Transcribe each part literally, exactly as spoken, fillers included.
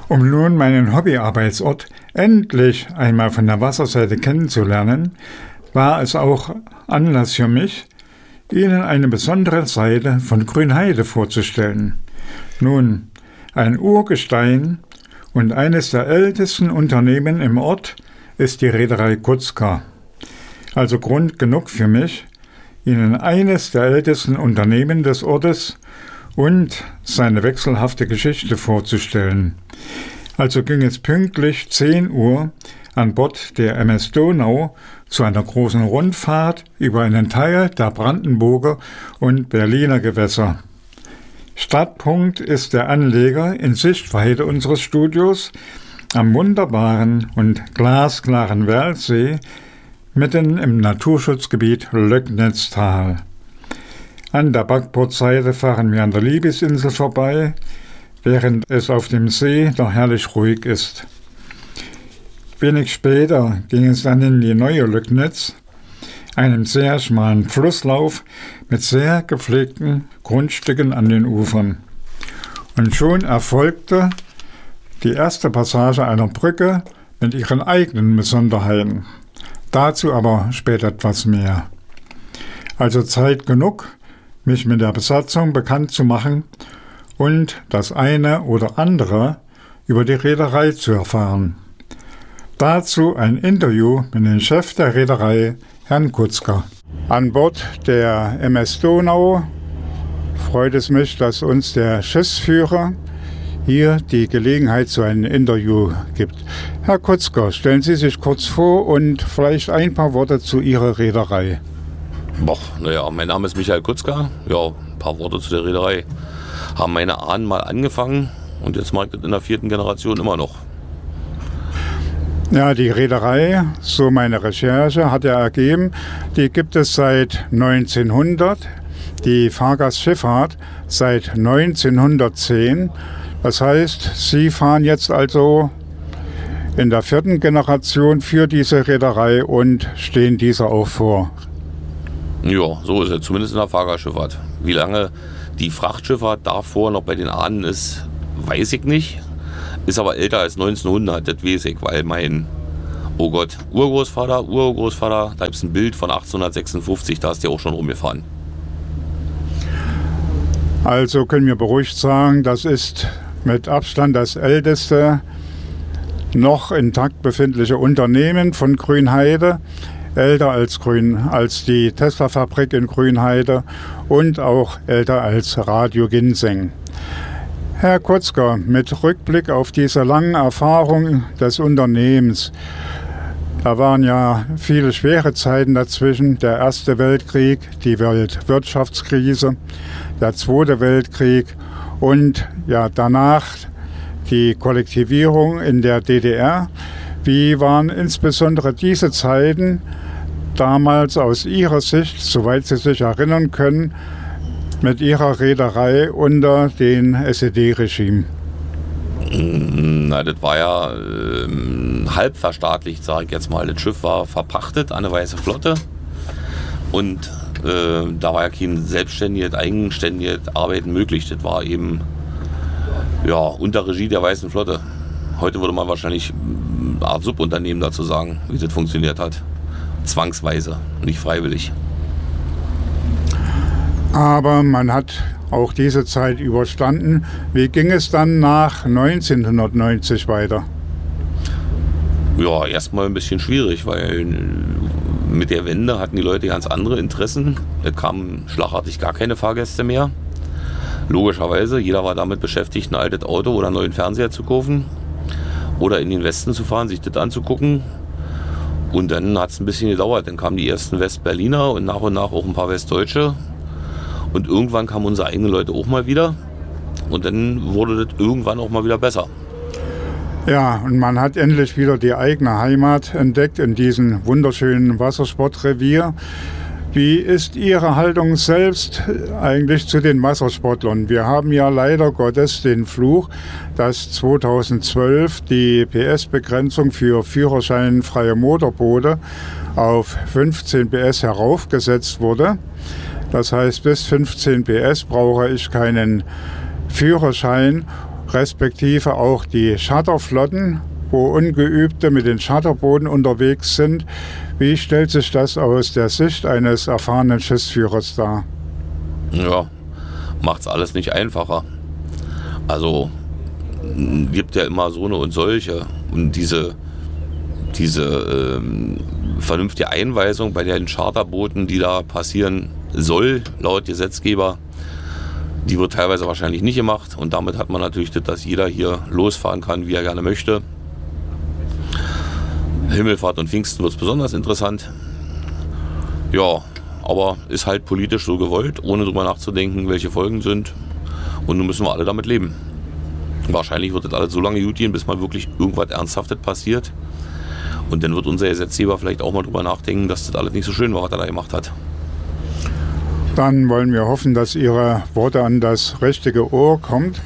Um nun meinen Hobbyarbeitsort endlich einmal von der Wasserseite kennenzulernen, war es auch Anlass für mich, Ihnen eine besondere Seite von Grünheide vorzustellen. Nun, ein Urgestein und eines der ältesten Unternehmen im Ort ist die Reederei Kutzka. Also Grund genug für mich, Ihnen eines der ältesten Unternehmen des Ortes und seine wechselhafte Geschichte vorzustellen. Also ging es pünktlich zehn Uhr an Bord der M S Donau zu einer großen Rundfahrt über einen Teil der Brandenburger und Berliner Gewässer. Startpunkt ist der Anleger in Sichtweite unseres Studios am wunderbaren und glasklaren Werlsee mitten im Naturschutzgebiet Löcknitztal. An der Backbordseite fahren wir an der Liebesinsel vorbei, während es auf dem See noch herrlich ruhig ist. Wenig später ging es dann in die neue Löcknitz, einem sehr schmalen Flusslauf mit sehr gepflegten Grundstücken an den Ufern. Und schon erfolgte die erste Passage einer Brücke mit ihren eigenen Besonderheiten. Dazu aber später etwas mehr. Also Zeit genug, mich mit der Besatzung bekannt zu machen und das eine oder andere über die Reederei zu erfahren. Dazu ein Interview mit dem Chef der Reederei, Herrn Kutzka. An Bord der M S Donau freut es mich, dass uns der Schiffsführer hier die Gelegenheit zu einem Interview gibt. Herr Kutzka, stellen Sie sich kurz vor und vielleicht ein paar Worte zu Ihrer Reederei. Boah, naja, mein Name ist Michael Kutzka. Ja, ein paar Worte zu der Reederei. Haben meine Ahnen mal angefangen und jetzt mache ich das in der vierten Generation immer noch. Ja, die Reederei, so meine Recherche, hat ja ergeben, die gibt es seit neunzehnhundert, die Fahrgastschifffahrt seit neunzehnhundertzehn. Das heißt, Sie fahren jetzt also in der vierten Generation für diese Reederei und stehen dieser auch vor. Ja, so ist es, zumindest in der Fahrgastschifffahrt. Wie lange die Frachtschifffahrt davor noch bei den Ahnen ist, weiß ich nicht. Ist aber älter als neunzehnhundert, das weiß ich, weil mein, oh Gott, Urgroßvater, Urgroßvater, da gibt es ein Bild von achtzehnhundertsechsundfünfzig, da ist der auch schon rumgefahren. Also können wir beruhigt sagen, das ist mit Abstand das älteste noch intakt befindliche Unternehmen von Grünheide. Älter als, Grün, als die Tesla-Fabrik in Grünheide und auch älter als Radio Ginseng. Herr Kutzka, mit Rückblick auf diese langen Erfahrungen des Unternehmens, da waren ja viele schwere Zeiten dazwischen, der Erste Weltkrieg, die Weltwirtschaftskrise, der Zweite Weltkrieg und ja danach die Kollektivierung in der D D R. Wie waren insbesondere diese Zeiten damals aus Ihrer Sicht, soweit Sie sich erinnern können, mit Ihrer Reederei unter dem S E D-Regime? Na, das war ja äh, halb verstaatlicht, sage ich jetzt mal. Das Schiff war verpachtet an eine Weiße Flotte und äh, da war ja kein selbstständiges, eigenständiges Arbeiten möglich. Das war eben ja, unter Regie der Weißen Flotte. Heute würde man wahrscheinlich eine Art Subunternehmen dazu sagen, wie das funktioniert hat. Zwangsweise, nicht freiwillig. Aber man hat auch diese Zeit überstanden. Wie ging es dann nach neunzehnhundertneunzig weiter? Ja, erstmal ein bisschen schwierig, weil mit der Wende hatten die Leute ganz andere Interessen. Es kamen schlagartig gar keine Fahrgäste mehr. Logischerweise, jeder war damit beschäftigt, ein altes Auto oder einen neuen Fernseher zu kaufen oder in den Westen zu fahren, sich das anzugucken. Und dann hat es ein bisschen gedauert. Dann kamen die ersten Westberliner und nach und nach auch ein paar Westdeutsche. Und irgendwann kamen unsere eigenen Leute auch mal wieder. Und dann wurde das irgendwann auch mal wieder besser. Ja, und man hat endlich wieder die eigene Heimat entdeckt in diesem wunderschönen Wassersportrevier. Wie ist Ihre Haltung selbst eigentlich zu den Wassersportlern? Wir haben ja leider Gottes den Fluch, dass zweitausendzwölf die P S-Begrenzung für führerscheinfreie Motorboote auf fünfzehn P S heraufgesetzt wurde. Das heißt, bis fünfzehn P S brauche ich keinen Führerschein. respektive auch die Charterflotten, wo Ungeübte mit den Charterbooten unterwegs sind. Wie stellt sich das aus der Sicht eines erfahrenen Schiffsführers dar? Ja, macht's alles nicht einfacher. Also gibt ja immer so eine und solche. Und diese, diese ähm, vernünftige Einweisung bei den Charterbooten, die da passieren soll, laut Gesetzgeber, die wird teilweise wahrscheinlich nicht gemacht. Und damit hat man natürlich das, dass jeder hier losfahren kann, wie er gerne möchte. Himmelfahrt und Pfingsten wird es besonders interessant. Ja, aber ist halt politisch so gewollt, ohne drüber nachzudenken, welche Folgen sind. Und nun müssen wir alle damit leben. Wahrscheinlich wird das alles so lange gut gehen, bis mal wirklich irgendwas Ernsthaftes passiert. Und dann wird unser Gesetzgeber vielleicht auch mal drüber nachdenken, dass das alles nicht so schön war, was er da gemacht hat. Dann wollen wir hoffen, dass Ihre Worte an das richtige Ohr kommt.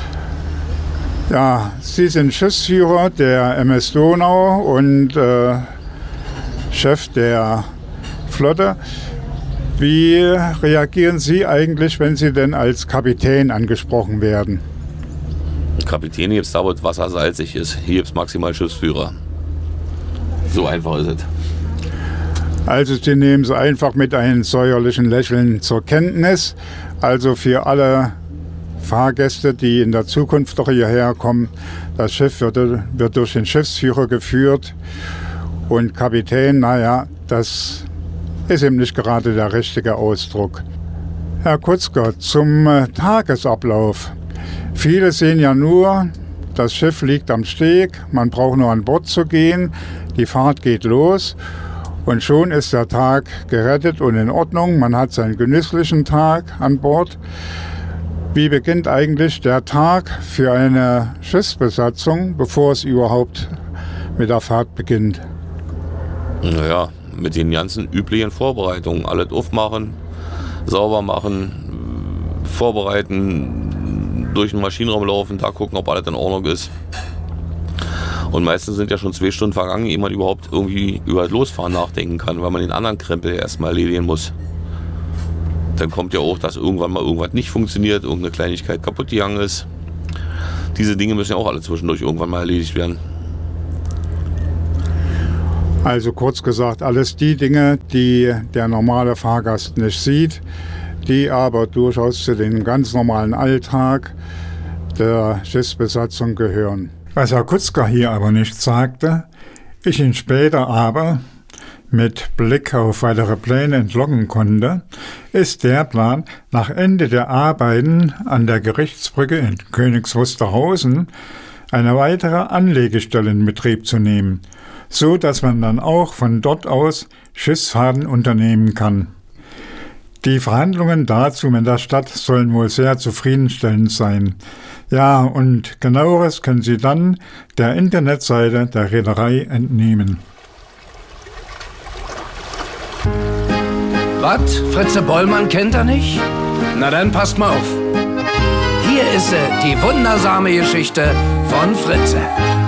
Ja, Sie sind Schiffsführer der M S Donau und äh, Chef der Flotte. Wie reagieren Sie eigentlich, wenn Sie denn als Kapitän angesprochen werden? Kapitän gibt es da, wo das Wasser salzig ist. Hier gibt es maximal Schiffsführer. So einfach ist es. Also Sie nehmen es einfach mit einem säuerlichen Lächeln zur Kenntnis. Also für alle Fahrgäste, die in der Zukunft doch hierher kommen, das Schiff wird, wird durch den Schiffsführer geführt. Und Kapitän, naja, das ist eben nicht gerade der richtige Ausdruck. Herr Kutzger, zum Tagesablauf. Viele sehen ja nur, das Schiff liegt am Steg, man braucht nur an Bord zu gehen, die Fahrt geht los und schon ist der Tag gerettet und in Ordnung. Man hat seinen genüsslichen Tag an Bord. Wie beginnt eigentlich der Tag für eine Schiffsbesatzung, bevor es überhaupt mit der Fahrt beginnt? Naja, mit den ganzen üblichen Vorbereitungen. Alles aufmachen, sauber machen, vorbereiten, durch den Maschinenraum laufen, da gucken, ob alles in Ordnung ist. Und meistens sind ja schon zwei Stunden vergangen, ehe man überhaupt irgendwie über das Losfahren nachdenken kann, weil man den anderen Krempel erstmal erledigen muss. Dann kommt ja auch, dass irgendwann mal irgendwas nicht funktioniert, irgendeine Kleinigkeit kaputt gegangen ist. Diese Dinge müssen ja auch alle zwischendurch irgendwann mal erledigt werden. Also kurz gesagt, alles die Dinge, die der normale Fahrgast nicht sieht, die aber durchaus zu dem ganz normalen Alltag der Schiffsbesatzung gehören. Was Herr Kutzger hier aber nicht sagte, ich ihn später aber mit Blick auf weitere Pläne entlocken konnte, ist der Plan, nach Ende der Arbeiten an der Gerichtsbrücke in Königs Wusterhausen eine weitere Anlegestelle in Betrieb zu nehmen, so dass man dann auch von dort aus Schiffsfahrten unternehmen kann. Die Verhandlungen dazu mit der Stadt sollen wohl sehr zufriedenstellend sein. Ja, und genaueres können Sie dann der Internetseite der Reederei entnehmen. Was? Fritze Bollmann kennt er nicht? Na dann passt mal auf. Hier ist sie, die wundersame Geschichte von Fritze.